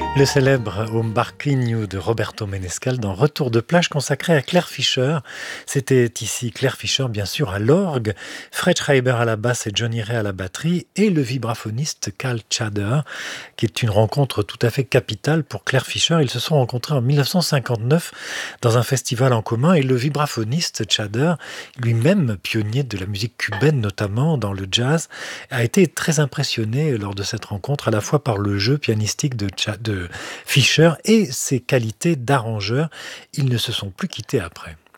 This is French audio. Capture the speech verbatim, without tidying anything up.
Le célèbre Un barquinho de Roberto Menescal dans Retour de plage consacré à Claire Fischer. C'était ici Claire Fischer, bien sûr, à l'orgue, Fred Schreiber à la basse et Johnny Ray à la batterie, et le vibraphoniste Carl Tschader, qui est une rencontre tout à fait capitale pour Claire Fischer. Ils se sont rencontrés en dix-neuf cent cinquante-neuf dans un festival en commun, et le vibraphoniste Tschader, lui-même pionnier de la musique cubaine, notamment dans le jazz, a été très impressionné lors de cette rencontre, à la fois par le jeu pianistique de, Tcha- de Fischer et ses qualités d'arrangeur. Ils ne se sont plus quittés après.